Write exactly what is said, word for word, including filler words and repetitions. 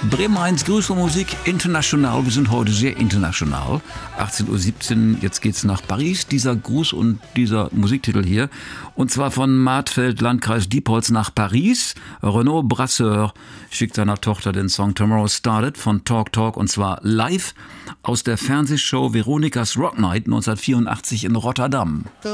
Bremen eins, Grüß und Musik international. Wir sind heute sehr international. achtzehn Uhr siebzehn, jetzt geht's nach Paris. Dieser Gruß und dieser Musiktitel hier. Und zwar von Martfeld, Landkreis Diepholz nach Paris. Renaud Brasseur schickt seiner Tochter den Song Tomorrow Started von Talk Talk und zwar live aus der Fernsehshow Veronikas Rock Night neunzehnhundertvierundachtzig in Rotterdam.